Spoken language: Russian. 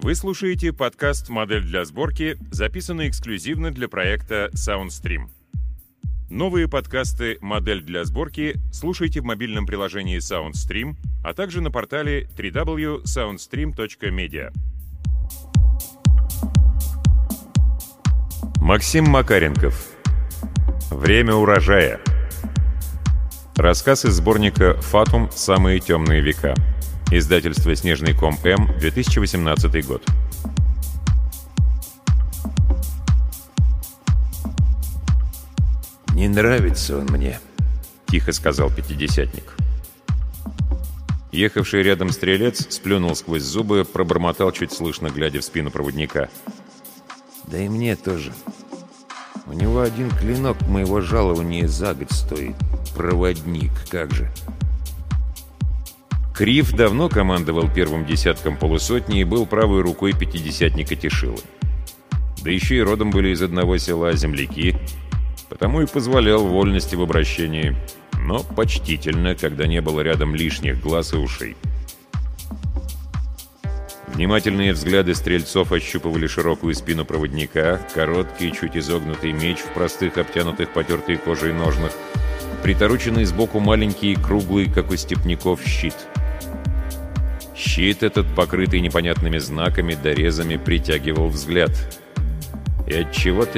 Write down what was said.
Вы слушаете подкаст «Модель для сборки», записанный эксклюзивно для проекта SoundStream. Новые подкасты «Модель для сборки» слушайте в мобильном приложении SoundStream, а также на портале www.soundstream.media. Максим Макаренков. Время урожая. Рассказ из сборника «Фатум. Самые темные века». Издательство «Снежный ком М», 2018 год. «Не нравится он мне», — тихо сказал пятидесятник. Ехавший рядом стрелец сплюнул сквозь зубы, пробормотал чуть слышно, глядя в спину проводника. «Да и мне тоже. У него один клинок моего жалования за год стоит. Проводник, как же». Крив давно командовал первым десятком полусотни и был правой рукой пятидесятника Тишилы. Да еще и родом были из одного села земляки, потому и позволял вольности в обращении, но почтительно, когда не было рядом лишних глаз и ушей. Внимательные взгляды стрельцов ощупывали широкую спину проводника, короткий, чуть изогнутый меч в простых, обтянутых потертой кожей ножнах, притороченный сбоку маленький и круглый, как у степняков, щит. Щит этот, покрытый непонятными знаками, дорезами, притягивал взгляд. И отчего-то